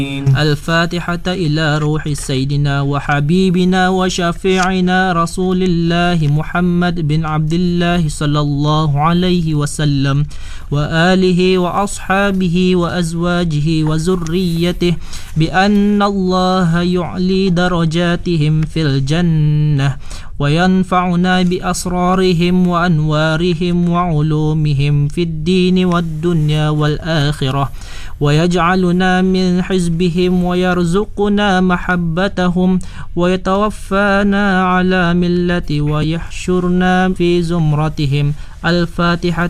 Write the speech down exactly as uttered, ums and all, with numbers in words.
الفاتحة إلى روح سيدنا وحبيبنا وشفيعنا رسول الله محمد بن عبد الله صلى الله عليه وسلم وآله وأصحابه وأزواجه وذريته بأن الله يعلي درجاتهم في الجنة وينفعنا بأسرارهم وأنوارهم وعلومهم في الدين والدنيا والآخرة ويجعلنا من حزبهم ويرزقنا محبتهم ويتوفانا على ملة ويحشرنا في زمرتهم. الفاتحة